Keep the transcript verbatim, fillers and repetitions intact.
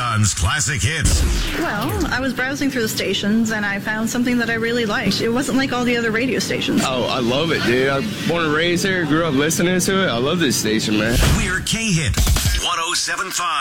Sons Classic Hits. Well, I was browsing through the stations and I found something that I really liked. It wasn't like all the other radio stations. Oh, I love it, dude. I was born and raised here, grew up listening to it. I love this station, man. We're K-Hit one oh seven point five.